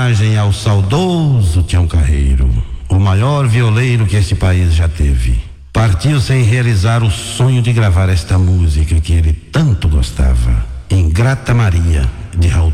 Ao saudoso Tião Carreiro, o maior violeiro que este país já teve. Partiu sem realizar o sonho de gravar esta música que ele tanto gostava. Ingrata Maria, de Raul